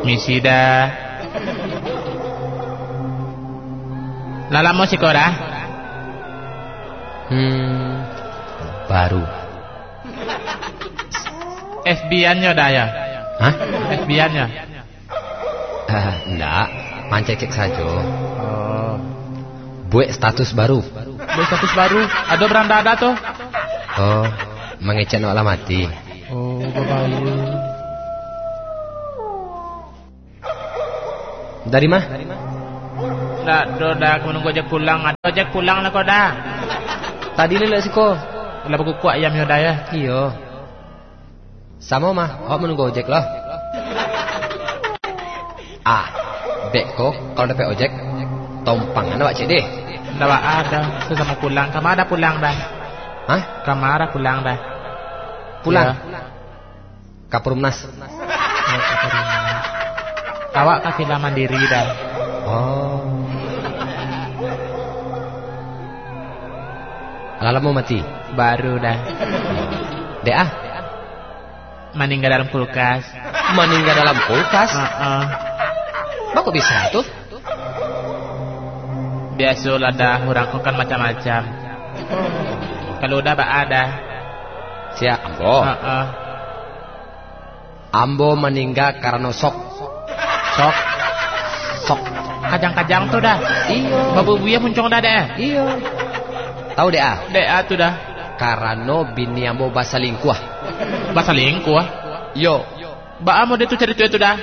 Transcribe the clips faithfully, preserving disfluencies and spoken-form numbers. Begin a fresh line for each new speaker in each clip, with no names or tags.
Misi dah. Lala mau sih kau dah?
Hmm, baru.
F B I-nya dah ya?
Hah?
F B I-nya?
Ah, enggak, mancek saja.
Oh.
Buat status baru.
Buat status baru? Ada beranda ada tuh?
Oh, mengecek nak mati.
Oh, babayu.
Dari mah?
Dah, dah, dah, aku menunggu ojek pulang. Ada ojek pulang lah kau dah.
Tadi lelak sih kau.
Lah buku kuat ayam yo dah ya.
Iyo. Sama mah, awak menunggu ojek lah. Ah, dek kok kalau dapat ojek, tompangan awak cik deh.
Dah ada, sesama pulang. Kamu ada pulang dah?
Hah?
Kamu ada pulang dah?
Pulang?
Ya.
Kapurumnas.
Awak kaki lah mandiri dah.
Oh. Lala mau mati?
Baru dah.
Dek ah?
Meninggal dalam kulkas.
Meninggal dalam kulkas?
Uh-uh.
Kok bisa tuh?
Biasalah dah, orang kan macam-macam. Kalau udah bak ada.
Siap, Ambo.
Uh-uh.
Ambo meninggal karena sok.
Sok?
Sok.
Kajang-kajang tuh dah.
Iyo.
Babu buaya muncul dah deh.
Iyo. Tahu deh ah?
Deh ah tuh dah.
Karena bini Ambo bahasa lingkuah.
Bahasa lingkuah?
Yo.
Ba amo deh tuh cari tuh itu dah.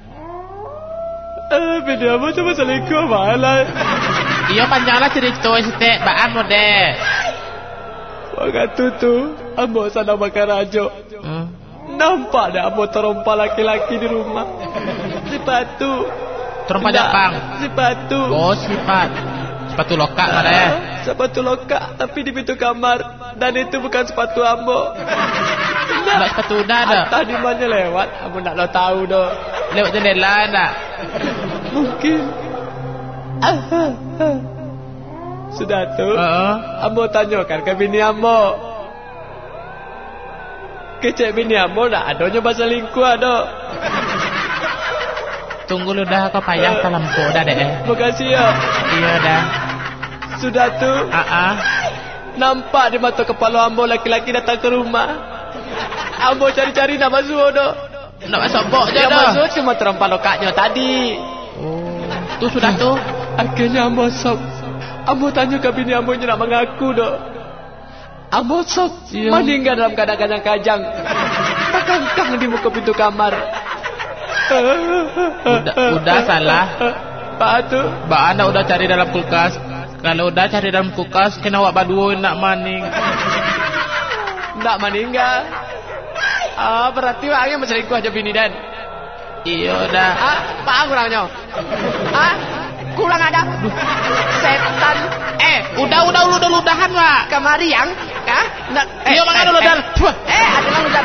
Eh, bini Ambo tuh bahasa lingkuah malah.
Iya panjanglah cerita sete. Ba amo deh.
Waktu tu Ambo sana makan rajo.
Hmm.
Nampak dah Ambo terompa laki-laki di rumah. Sepatu.
Terompa Jepang.
Sepatu.
Oh sifat. Sepatu lokak mana ya?
Sepatu lokak tapi di pintu kamar. Dan itu bukan sepatu Ambo.
Nak sepatu udah ada.
Tadi mana lewat? Ambo nak lo tahu doh.
Lewat jendela nak.
Mungkin. Ah, ah, ah. Sudah tu.
Uh-uh.
Ambo tanyakan ke bini Ambo. Kecek bini Ambo nak adanya bahasa lingkuah doh.
Tunggu lu dah kau payah uh, dalam kau dah deh.
Makasih ya.
Iya dah.
Sudah tu.
Ah.
Nampak di mata kepala Ambo laki-laki datang ke rumah. Ambo cari-cari nak masuk doh.
Nak masuk bok je
dah. Yang masuk cuma terompa lokaknya tadi.
Oh. Tu sudah tu.
Akhirnya Ambo sok. Ambo tanya ke bini Ambo nak mengaku doh. Ambo sok yeah. Meninggal dalam keadaan kajang. Pakangkang di muka pintu kamar.
Udah, udah salah.
Pak tu.
Ba anda udah cari dalam kulkas. Kalau udah cari dalam kulkas, kena awak baduin nak maning.
Nak meninggal. Ah, berarti orangnya berselingkuh aja bini dan.
Iya dah.
Ah, pak kurangnya. Ah, kurang ada. Setan.
Eh, udah udah udah udah ludahan pak.
Kemari yang, ah?
Eh, iya mangan ludahan.
Eh, ada yang ludahan.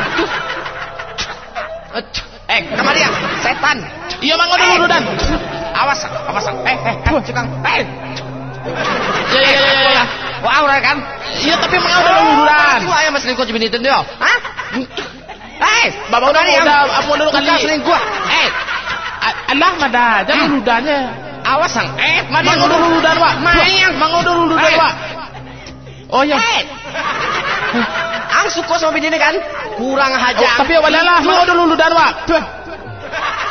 Eh, kemari yang, setan.
Iya mangan dulu ludahan.
Awas, awas. Eh, eh, cekang. Eh.
Ya ya ya ya.
Wah, orang kan?
Iya tapi mangan dulu ludahan.
Itu ayam selingkuh di bini itu dia. Hah? Eh,
bapak udah udah apa dulu kali
selingkuh. Eh,
Allah mada, jangan ludahnya.
Awas sang. Eh,
mangan dulu ludahan pak.
Mayang,
mangan dulu ludahan pak. Oh ya.
Ang suka sama bini ini kan? Kurang ajar.
Tapi awalnya lah, mangan dulu ludahan pak.